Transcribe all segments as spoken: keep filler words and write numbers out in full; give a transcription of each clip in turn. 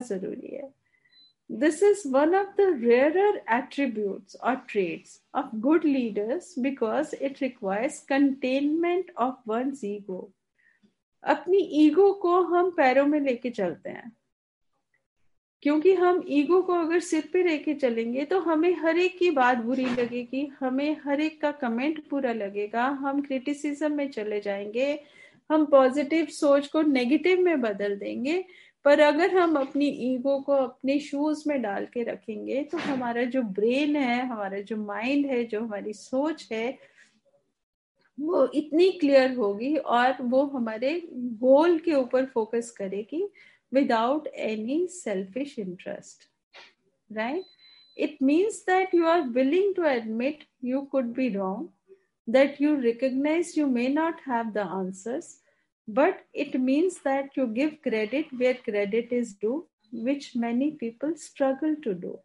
जरूरी है. This is one of the rarer attributes or traits of good leaders because it requires containment of one's ego. अपनी ego को हम पैरों में लेके चलते हैं, क्योंकि हम ईगो को अगर सिर पे लेके चलेंगे तो हमें हर एक की बात बुरी लगेगी, हमें हर एक का कमेंट बुरा लगेगा, हम क्रिटिसिज्म में चले जाएंगे, हम पॉजिटिव सोच को नेगेटिव में बदल देंगे. पर अगर हम अपनी ईगो को अपने शूज में डाल के रखेंगे तो हमारा जो ब्रेन है, हमारा जो माइंड है, जो हमारी सोच है, वो इतनी क्लियर होगी और वो हमारे गोल के ऊपर फोकस करेगी without any selfish interest, right? It means that you are willing to admit you could be wrong, that you recognize you may not have the answers, but it means that you give credit where credit is due, which many people struggle to do.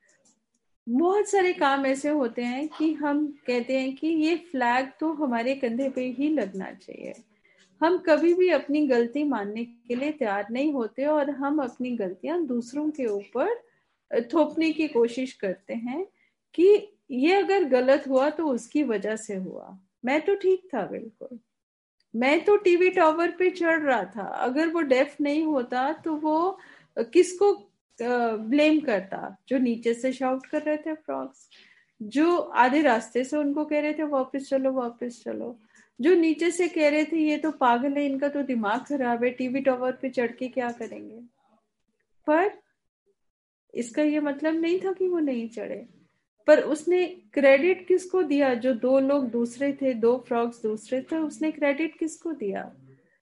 बहुत सारे काम ऐसे होते हैं कि हम कहते हैं कि ये फ्लैग तो हमारे कंधे पे ही लगना चाहिए. हम कभी भी अपनी गलती मानने के लिए तैयार नहीं होते और हम अपनी गलतियां दूसरों के ऊपर थोपने की कोशिश करते हैं कि ये अगर गलत हुआ तो उसकी वजह से हुआ, मैं तो ठीक था, बिल्कुल मैं तो टीवी टावर पे चढ़ रहा था, अगर वो डेफ नहीं होता तो वो किसको ब्लेम करता? जो नीचे से शाउट कर रहे थे फ्रॉग्स, जो आधे रास्ते से उनको कह रहे थे वापस चलो वापस चलो, जो नीचे से कह रहे थे ये तो पागल है, इनका तो दिमाग खराब है, टीवी टावर पे चढ़ के क्या करेंगे. पर इसका ये मतलब नहीं था कि वो नहीं चढ़े. पर उसने क्रेडिट किसको दिया? जो दो लोग दूसरे थे, दो फ्रॉग्स दूसरे थे, उसने क्रेडिट किसको दिया?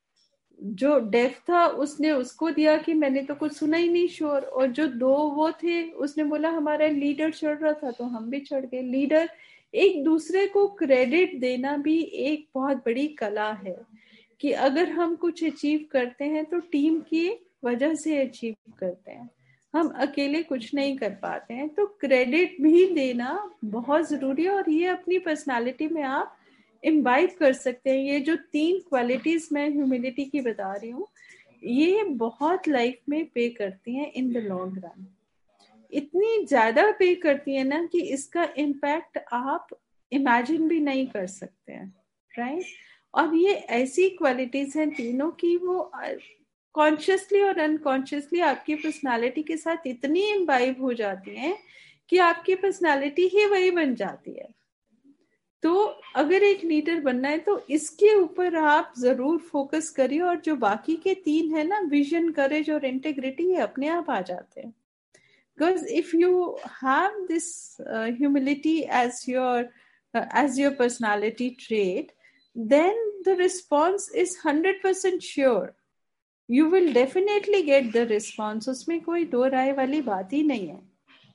जो डेफ था उसने उसको दिया कि मैंने तो कुछ सुना ही नहीं, श्योर. और जो दो वो थे उसने बोला हमारा लीडर चढ़ रहा था तो हम भी चढ़ गए. लीडर एक दूसरे को क्रेडिट देना भी एक बहुत बड़ी कला है कि अगर हम कुछ अचीव करते हैं तो टीम की वजह से अचीव करते हैं, हम अकेले कुछ नहीं कर पाते हैं. तो क्रेडिट भी देना बहुत जरूरी है और ये अपनी पर्सनालिटी में आप इम्बाइब कर सकते हैं. ये जो तीन क्वालिटीज मैं ह्यूमिलिटी की बता रही हूँ, ये बहुत लाइफ में पे करती हैं इन द लॉन्ग रन. इतनी ज्यादा पे करती है ना कि इसका इम्पैक्ट आप इमेजिन भी नहीं कर सकते हैं, राइट? और ये ऐसी क्वालिटीज हैं तीनों की वो कॉन्शियसली और अनकॉन्शियसली आपकी पर्सनालिटी के साथ इतनी इम्बाइब हो जाती हैं कि आपकी पर्सनालिटी ही वही बन जाती है. तो अगर एक लीडर बनना है तो इसके ऊपर आप जरूर फोकस करिए. और जो बाकी के तीन है ना, विजन, करेज और इंटेग्रिटी, ये अपने आप आ जाते हैं. Because if you have this uh, humility as your uh, as your personality trait, then the response is one hundred percent sure. You will definitely get the response. उसमें कोई दो राय वाली बात ही नहीं है.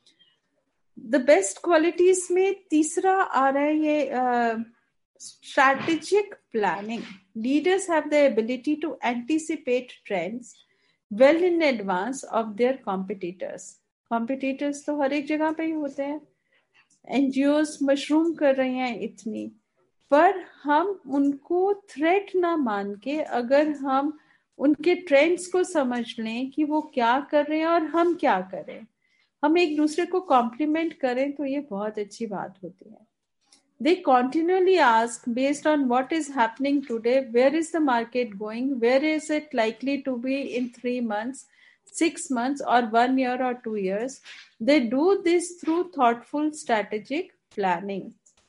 The best qualities में तीसरा आ रहा है ये uh, strategic planning. Leaders have the ability to anticipate trends well in advance of their competitors. Competitors तो हर एक जगह पे ही होते हैं. एनजीओस मशरूम कर रही हैं इतनी, पर हम उनको थ्रेट ना मान के अगर हम उनके ट्रेंड्स को समझ लें कि वो क्या कर रहे हैं और हम क्या करें, हम एक दूसरे को कॉम्प्लीमेंट करें, तो ये बहुत अच्छी बात होती है. They continually ask, based on what is happening today, where is the market going, where is it likely to be in three months, six months or one year or two years. They do this through thoughtful strategic planning.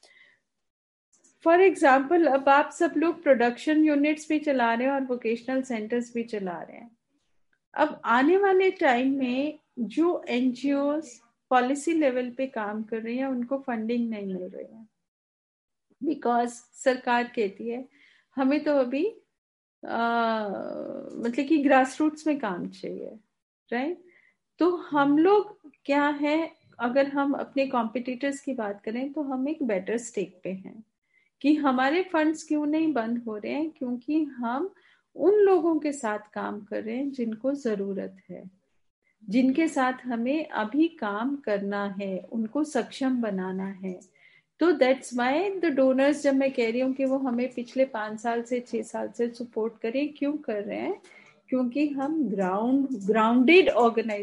For example, अब आप सब लोग production units भी चला रहे हैं और vocational centres भी चला रहे हैं. अब आने वाले टाइम में जो एनजीओस पॉलिसी लेवल पे काम कर रही हैं उनको फंडिंग नहीं मिल रही है, बिकॉज सरकार कहती है हमें तो अभी आ, मतलब कि ग्रास रूट्स में काम चाहिए, राइट? तो हम लोग क्या है, अगर हम अपने कॉम्पिटिटर्स की बात करें तो हम एक बेटर स्टेक पे हैं कि हमारे फंड्स क्यों नहीं बंद हो रहे हैं, क्योंकि हम उन लोगों के साथ काम कर रहे हैं जिनको जरूरत है, जिनके साथ हमें अभी काम करना है, उनको सक्षम बनाना है. तो दैट्स व्हाई द डोनर्स, जब मैं कह रही हूँ कि वो हमें पिछले पांच साल से छह साल से सपोर्ट करें, क्यों कर रहे हैं? क्योंकि हम ग्राउंड ग्राउंडेड ऑर्गेनाइजेशन